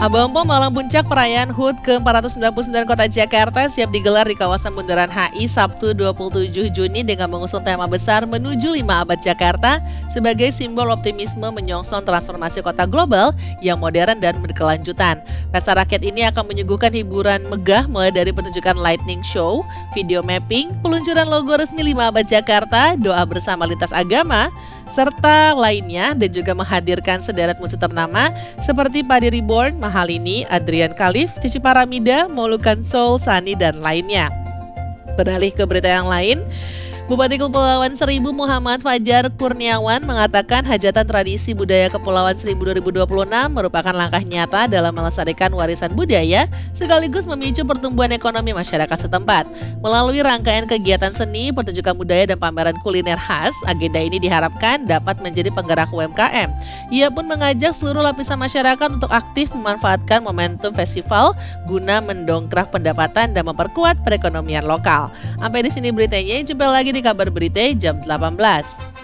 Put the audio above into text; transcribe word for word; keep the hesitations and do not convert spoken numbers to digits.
Abang Pom malam puncak perayaan H U T ke empat ratus sembilan puluh sembilan Kota Jakarta siap digelar di kawasan Bundaran H I Sabtu dua puluh tujuh Juni dengan mengusung tema besar menuju lima abad Jakarta sebagai simbol optimisme menyongsong transformasi kota global yang modern dan berkelanjutan. Pesta rakyat ini akan menyuguhkan hiburan megah mulai dari pertunjukan lightning show, video mapping, peluncuran logo resmi lima abad Jakarta, doa bersama lintas agama, serta lainnya, dan juga menghadirkan sederet musik ternama seperti Padi Reborn, Mahalini, Adrian Khalif, Cici Paramida, Molukan Soul, Sani, dan lainnya. Beralih ke berita yang lain, Bupati Kepulauan Seribu Muhammad Fajar Kurniawan mengatakan hajatan tradisi budaya Kepulauan Seribu dua ribu dua puluh enam merupakan langkah nyata dalam melestarikan warisan budaya sekaligus memicu pertumbuhan ekonomi masyarakat setempat. Melalui rangkaian kegiatan seni, pertunjukan budaya, dan pameran kuliner khas, agenda ini diharapkan dapat menjadi penggerak U M K M. Ia pun mengajak seluruh lapisan masyarakat untuk aktif memanfaatkan momentum festival guna mendongkrak pendapatan dan memperkuat perekonomian lokal. Sampai di sini beritanya, jumpa lagi di kabar berita jam delapan belas.